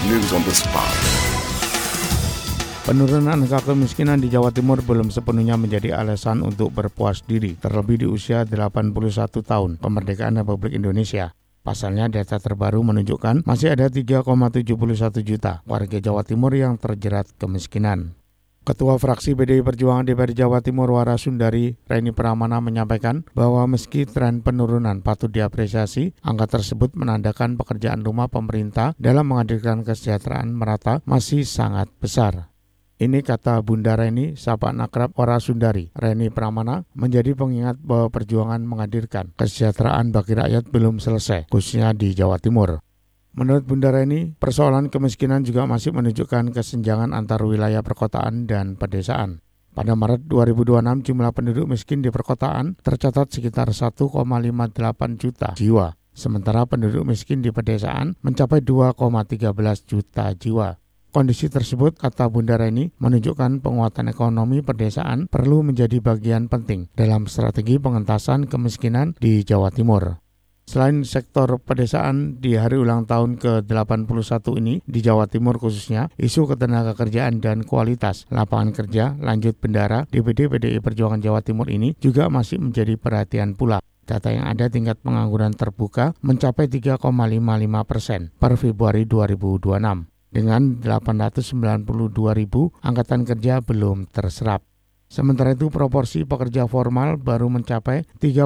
News on the spot. Penurunan angka kemiskinan di Jawa Timur belum sepenuhnya menjadi alasan untuk berpuas diri, terlebih di usia 81 tahun kemerdekaan Republik Indonesia. Pasalnya, data terbaru menunjukkan masih ada 3,71 juta warga Jawa Timur yang terjerat kemiskinan. Ketua Fraksi PDI Perjuangan DPR Jawa Timur Warasundari, Reni Pramana, menyampaikan bahwa meski tren penurunan patut diapresiasi, angka tersebut menandakan pekerjaan rumah pemerintah dalam menghadirkan kesejahteraan merata masih sangat besar. Ini kata Bunda Reni, sapaan akrab Warasundari, Reni Pramana, menjadi pengingat bahwa perjuangan menghadirkan kesejahteraan bagi rakyat belum selesai, khususnya di Jawa Timur. Menurut Bunda Reni, persoalan kemiskinan juga masih menunjukkan kesenjangan antar wilayah perkotaan dan pedesaan. Pada Maret 2026, jumlah penduduk miskin di perkotaan tercatat sekitar 1,58 juta jiwa, sementara penduduk miskin di pedesaan mencapai 2,13 juta jiwa. Kondisi tersebut, kata Bunda Reni, menunjukkan penguatan ekonomi pedesaan perlu menjadi bagian penting dalam strategi pengentasan kemiskinan di Jawa Timur. Selain sektor pedesaan, di hari ulang tahun ke-81 ini di Jawa Timur khususnya, isu ketenagakerjaan dan kualitas lapangan kerja lanjut bendara DPD PDI Perjuangan Jawa Timur ini juga masih menjadi perhatian pula. Data yang ada, tingkat pengangguran terbuka mencapai 3,55% per Februari 2026. Dengan 892.000 angkatan kerja belum terserap. Sementara itu, proporsi pekerja formal baru mencapai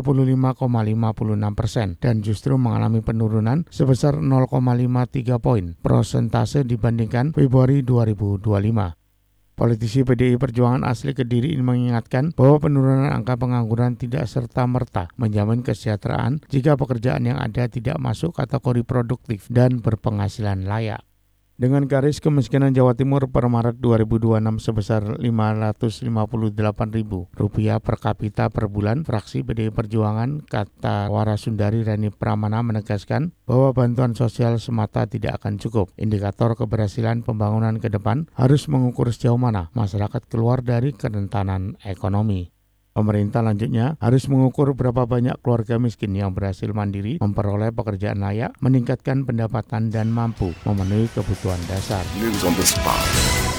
35,56% dan justru mengalami penurunan sebesar 0,53 poin persentase dibandingkan Februari 2025. Politisi PDI Perjuangan asli Kediri ini mengingatkan bahwa penurunan angka pengangguran tidak serta-merta menjamin kesejahteraan jika pekerjaan yang ada tidak masuk kategori produktif dan berpenghasilan layak. Dengan garis kemiskinan Jawa Timur per Maret 2026 sebesar Rp558.000 per kapita per bulan, fraksi PDI Perjuangan, kata Warasundari Reni Pramana, menegaskan bahwa bantuan sosial semata tidak akan cukup. Indikator keberhasilan pembangunan ke depan harus mengukur sejauh mana masyarakat keluar dari kerentanan ekonomi. Pemerintah lanjutnya harus mengukur berapa banyak keluarga miskin yang berhasil mandiri, memperoleh pekerjaan layak, meningkatkan pendapatan dan mampu memenuhi kebutuhan dasar. News on the spot.